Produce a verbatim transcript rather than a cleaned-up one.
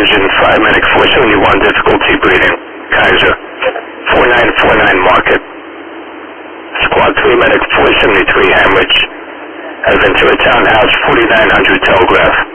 engine, five medic four seventy-one, difficulty breathing, Kaiser. four nine four nine market. Squad three medic four seventy-three, Hemorrhage. At Ventura Townhouse, forty-nine hundred Telegraph.